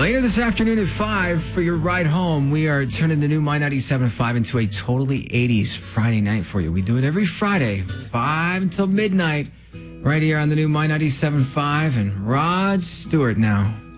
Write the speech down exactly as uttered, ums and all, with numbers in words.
Later this afternoon at five for your ride home, we are turning the new My ninety-seven point five into a totally eighties Friday night for you. We do it every Friday, five until midnight, right here on the new My ninety-seven point five. And Rod Stewart now.